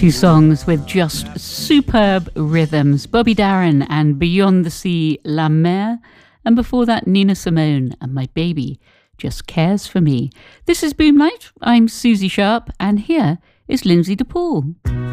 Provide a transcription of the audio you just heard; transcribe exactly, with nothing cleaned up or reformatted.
Two songs with just superb rhythms. Bobby Darin and Beyond the Sea, La Mer. And before that, Nina Simone and My Baby Just Cares for Me. This is Boomlight. I'm Susie Sharp, and here is Lindsay DePaul.